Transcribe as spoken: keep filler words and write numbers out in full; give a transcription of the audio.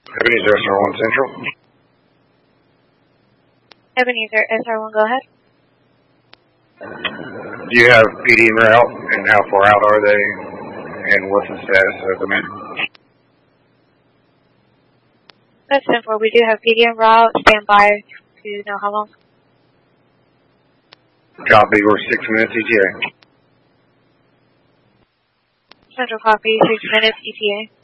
Ebenezer S R one Central. Ebenezer S R one, go ahead. Do you have P D en route, and how far out are they, and what's the status of them? That's simple. We do have P D en route. Stand by to know how long. Copy, we're six minutes E T A. Central copy, six minutes E T A.